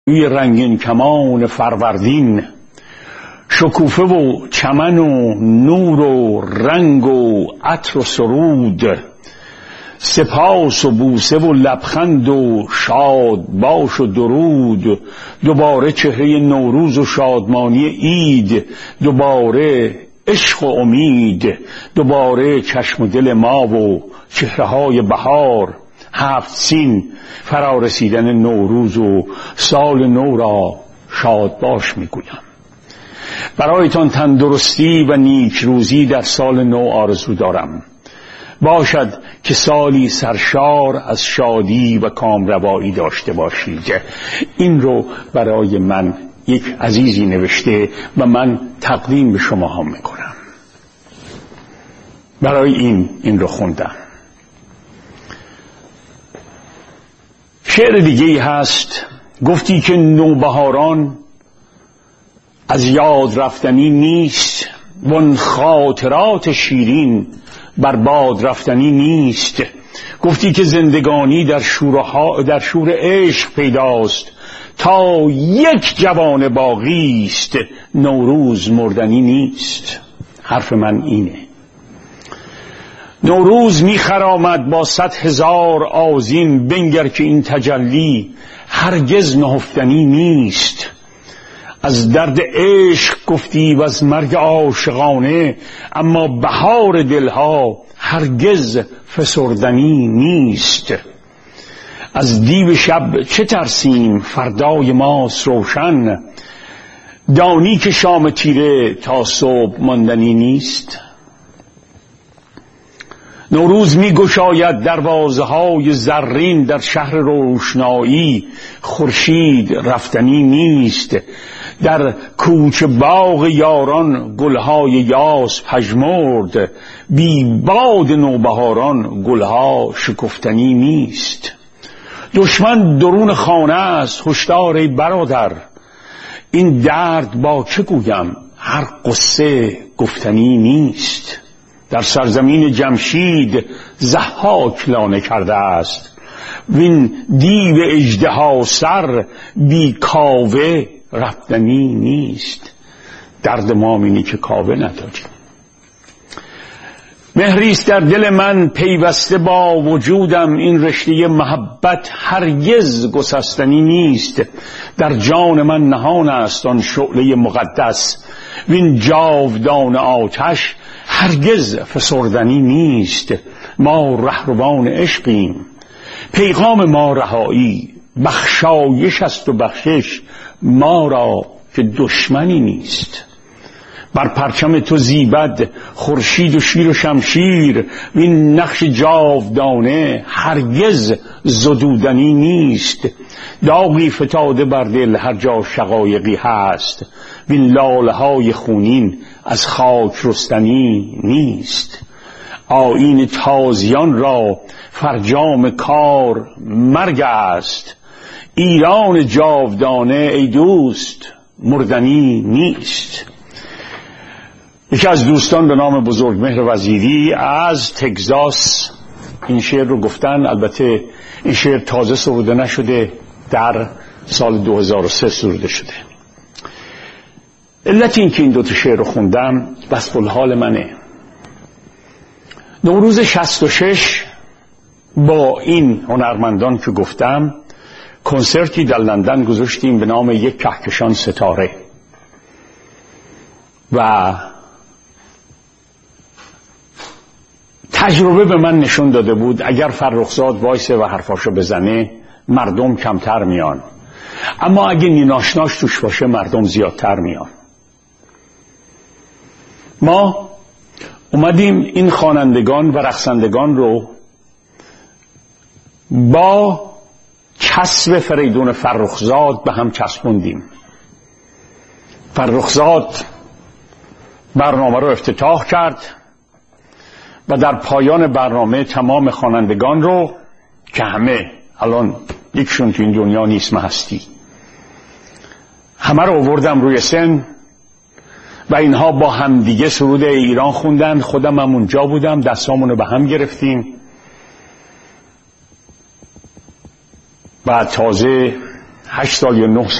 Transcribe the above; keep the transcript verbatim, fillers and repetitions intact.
روی رنگین کمان فروردین، شکوفه و چمن و نور و رنگ و عطر و سرود، سپاس و بوسه و لبخند و شاد باش و درود، دوباره چهره نوروز و شادمانی عید، دوباره عشق و امید، دوباره چشم و دل ما و چهره های بهار، هفت سین، فرا رسیدن نوروز و سال نو را شاد باش میگویم. برایتان تندرستی و نیک روزی در سال نو آرزو دارم. باشد که سالی سرشار از شادی و کامروایی داشته باشید. این رو برای من یک عزیزی نوشته و من تقدیم به شما هم میکنم. برای این این رو خوندم. شعر دیگه‌ای هست، گفتی که نوبهاران از یاد رفتنی نیست، وان خاطرات شیرین بر باد رفتنی نیست. گفتی که زندگانی در شورها در شور عشق پیداست، تا یک جوان باقی است نوروز مردنی نیست. حرف من اینه. نوروز میخرامد با صد هزار آذین، بنگر که این تجلی هرگز نهفتنی نیست. از درد عشق گفتی و از مرگ عاشقانه، اما بهار دلها هرگز فسردنی نیست. از دیو شب چه ترسیم، فردای ماست روشن، دانی که شام تیره تا صبح ماندنی نیست. نوروز می گشاید دروازه های زرین در شهر روشنایی، خورشید رفتنی نیست. در کوچه باغ یاران گلهای یاس پژمرد، بی باد نوبهاران گلها شکفتنی نیست. دشمن درون خانه است، هشدار ای برادر، این درد با چه گویم، هر قصه گفتنی نیست. در سرزمین جمشید ضحاک لانه کرده است، وین دیو اژدها سر بی کاوه رفتنی نیست. درد ما اینه که کاوه نداریم. مهریست در دل من پیوسته با وجودم، این رشته محبت هرگز گسستنی نیست. در جان من نهان است آن شعله مقدس، وین جاودان آتش هرگز فسردنی نیست. ما رهروان عشقیم، پیغام ما رهایی، بخشایش است و بخشش ما را که دشمنی نیست. بر پرچم تو زیبد خورشید و شیر و شمشیر، این نقش جاودانه هرگز زدودنی نیست. داغی فتاده بر دل هر جا شقایقی هست، وین لاله های خونین از خاک رستنی نیست. آیین تازیان را فرجام کار مرگ است، ایران جاودانه ای دوست مردنی نیست. یکی از دوستان به نام بزرگمهر وزیری از تگزاس این شعر رو گفتن. البته این شعر تازه سروده نشده، در سال دو هزار و سه سروده شده. علت این که این دو تا شعر رو خوندم بس الحال منه. نوروز شصت و شش با این هنرمندان که گفتم کنسرتی در لندن گذاشتیم به نام یک کهکشان ستاره و تجربه به من نشون داده بود اگر فرخزاد وایسه و حرفاشو بزنه مردم کمتر میان، اما اگه نیناشناش توش باشه مردم زیادتر میان. ما اومدیم این خوانندگان و رقصندگان رو با کسب فریدون فرخزاد به هم چسبوندیم. فرخزاد برنامه رو افتتاح کرد و در پایان برنامه تمام خوانندگان رو که همه الان یکشون تو این دنیا نیست، من هستی، همه رو آوردم روی سن و اینها با هم دیگه سرود ایران خوندن. خودم هم اونجا بودم، دستامونو به هم گرفتیم و تازه هشت سال یا نه